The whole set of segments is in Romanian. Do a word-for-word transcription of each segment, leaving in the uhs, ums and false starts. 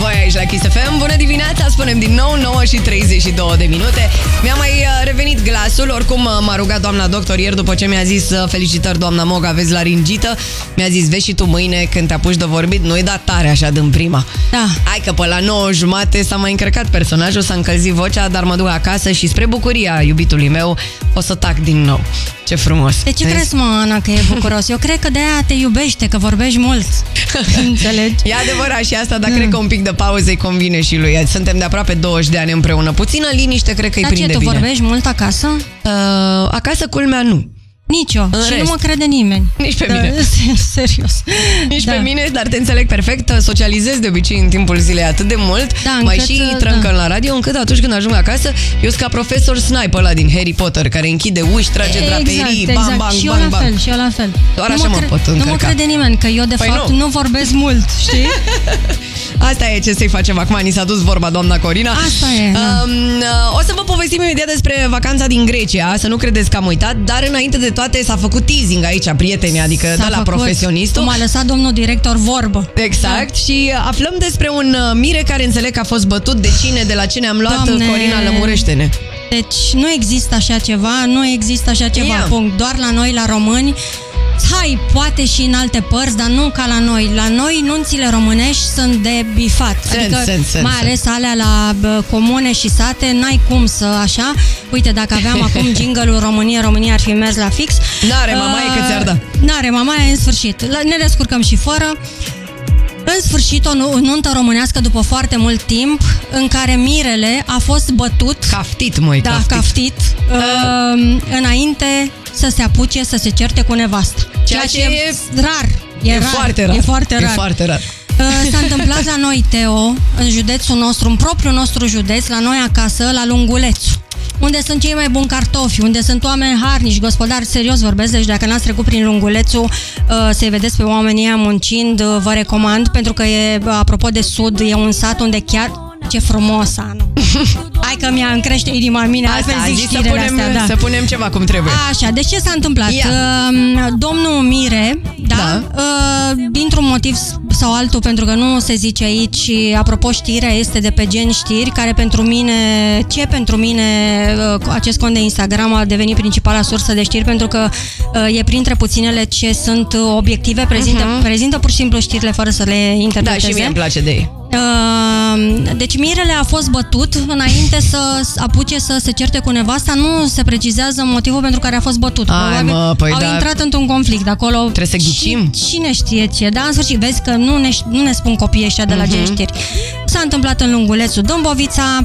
voi aici la Kiss F M. Bună dimineața, spunem din nou, nouă și treizeci și două de minute. Mi-a mai revenit glasul, oricum m-a rugat doamna doctor ieri după ce mi-a zis felicitări doamna Moga, aveți laringită. Mi-a zis, vezi și tu mâine când te apuci de vorbit, nu-i da tare așa din prima. Da. Hai că pe la nouă jumate s-a mai încărcat personajul, s-a încălzit vocea, dar mă duc acasă și spre bucuria iubitului meu o să tac din nou. Ce frumos. De ce crezi, mă, Ana, că e bucuros? Eu cred că de-aia te iubește, că vorbești mult. Înțelegi? E adevărat și asta, dar mm. cred că un pic de pauză îi convine și lui. Suntem de aproape douăzeci de ani împreună. Puțină liniște, cred că îi prinde bine. Dar ce, tu bine. vorbești mult acasă? Uh, acasă, culmea, nu. Nici eu. În și rest. nu mă crede nimeni. Nici pe da, mine. Serios. Nici da. pe mine, dar te înțeleg perfect. Socializez de obicei în timpul zilei atât de mult. Da, mai încât, și da. trâncăn la radio, încât atunci când ajung acasă, eu sunt ca profesor Snipe ăla din Harry Potter, care închide uși, trage exact, draperii, exact. bam, bang, și eu bang, la bang. fel, și eu la fel. Doar nu așa mă cre- pot încărca. Nu mă crede nimeni, că eu de păi fapt nu. nu vorbesc mult, știi? Asta e ce să-i facem acum, ni s-a dus vorba, doamna Corina. Asta e, da. um, O să vă povestim imediat despre vacanța din Grecia, să nu credeți că am uitat, dar înainte de toate s-a făcut teasing aici, prieteni, adică S-a de la făcut. profesionistul. M-a lăsat domnul director vorbă. Exact, da. Și aflăm despre un mire care înțeleg că a fost bătut de cine, de la cine am luat. Doamne. Corina, lămurește-ne. Deci nu există așa ceva, nu există așa ceva, Ia. punct. Doar la noi, la români. Hai, poate și în alte părți, dar nu ca la noi. La noi, nunțile românești sunt de bifat. Sens, adică, sens, sens, mai ales alea la bă, comune și sate, n-ai cum să așa. Uite, dacă aveam acum jingle-ul România, România ar fi mers la fix. N-are mamaie uh, că ți-ar da. N-are mamaie, în sfârșit. Ne descurcăm și fără. În sfârșit, o nuntă românească după foarte mult timp, în care mirele a fost bătut. Caftit, măi, Da, caftit. caftit. Uh, înainte să se apuce să se certe cu nevastă. Ceea ce e rar. E, E rar. foarte rar. E foarte rar. E foarte rar. Uh, s-a întâmplat la noi, Teo, în județul nostru, în propriul nostru județ, la noi acasă, la Lungulețu, unde sunt cei mai buni cartofi, unde sunt oameni harnici, gospodari, serios vorbesc, deci dacă n-ați trecut prin Lungulețu, uh, să-i vedeți pe oamenii ăia muncind, uh, vă recomand, pentru că e, apropo de sud, e un sat unde chiar... Ce frumos, Anu! Hai că mi-a încrește inima în mine, altfel Asta, zic zic să știrile punem, astea, da. să punem ceva cum trebuie. Așa, deci ce s-a întâmplat? Ia. Uh, domnul Mire, da, Da. Uh, dintr-un motiv sau altul, pentru că nu se zice aici, apropo, știrea este de pe Gen Știri, care pentru mine, ce pentru mine, uh, acest cont de Instagram a devenit principala sursă de știri, pentru că uh, e printre puținele ce sunt obiective, prezintă, uh-huh. prezintă pur și simplu știrile fără să le Da, interpreteze. și mie îmi place de ei. Uh, deci mirele a fost bătut înainte să apuce să se certe cu nevasta. Nu se precizează motivul pentru care a fost bătut. Ai, Probabil mă, păi au da. intrat într-un conflict acolo. Trebuie să ghicim. Și, cine știe ce? Da, în sfârșit, vezi că nu ne, nu ne spun copiii ăștia de la uh-huh. Gen Știri. S-a întâmplat în Lungulețul, Dâmbovița,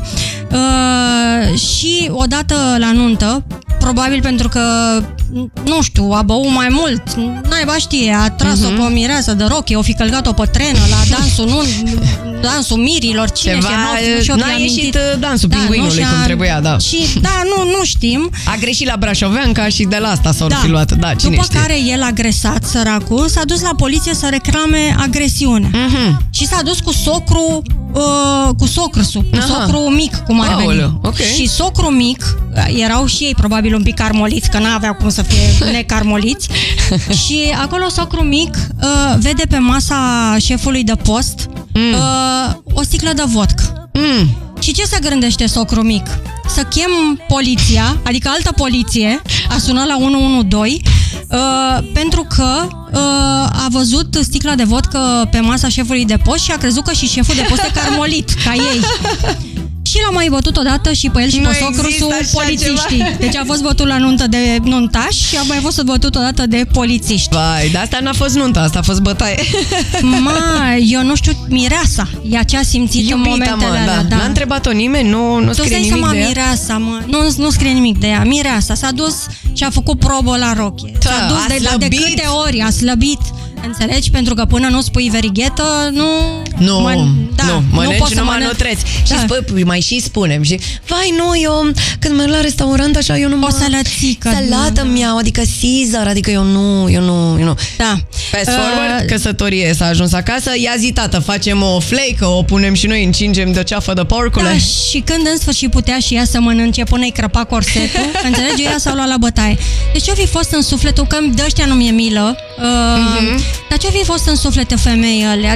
uh, și odată la nuntă, probabil pentru că, nu știu, a băut mai mult, naiba știe, a tras-o Mhm. pe o mireasă de rochie, o fi călcat-o pe trenă la dansul, nu, dansul mirilor, cine Ceva, știe, nu, și-o fi n-a amintit. ieșit dansul pinguinului și-a- cum trebuia, da. Și, da, nu, nu știm. A greșit la Brașoveanca și de la asta s-au fi luat. Da, cine După știe. care el agresat, săracul, s-a dus la poliție să reclame agresiune. Mhm. Și s-a dus cu socru, uh, cu socrăsul, cu Aha. socru mic, cum ar veni. Aoleu, ok. Și socru mic, erau și ei probabil un pic carmoliți, că n-aveau cum să fie necarmoliți. Și acolo socru mic uh, vede pe masa șefului de post Mm. uh, o sticlă de vodcă. Mm. Și ce se gândește socru mic? Să chem poliția, adică altă poliție, a sunat la unu unu doi, uh, pentru că uh, a văzut sticla de vodcă pe masa șefului de post și a crezut că și șeful de post e carmolit, ca ei. Și l-a mai bătut odată și pe el și Nu pe socru există sub așa polițiștii. ceva. Deci a fost bătut la nuntă de nuntaș și a mai fost bătut odată de polițiști. Vai, dar asta n-a fost nunta, asta a fost bătaie. Mă, eu nu știu, mireasa. Ea ce a simțit în momentele mă, alea. da. N-a întrebat-o nimeni, nu, nu Tu scrie stai nimic seama, de ea. mireasa, mă. Nu, nu scrie nimic de ea. Mireasa s-a dus și a făcut probă la rochie. Da, S-a dus a de, la de slăbit. câte ori a slăbit. Înțelegi? Pentru că până nu spui verighetă, nu... Nu, mă, da, nu, mănânci poți să numai mănânci. nu treți. Da. Și spui, mai și spunem. Și, vai, nu, eu când merg la restaurant așa, eu nu mă... O salățică. Salată mi-au, adică Caesar, adică eu nu, eu nu, eu nu. Da. Fast Uh, forward, căsătorie, s-a ajuns acasă, ia zi, tată, facem o fleică, o punem și noi, încingem de ceafă de porcule. Da, și când în sfârșit putea și ea să mănânce până îi crăpa corsetul, înțelegi, ea s-a luat la bătaie. Deci ce-o fi fost în sufletul, că de ăștia nu mi-e milă, uh, Mhm. dar ce-o fi fost în sufletul femeii alea?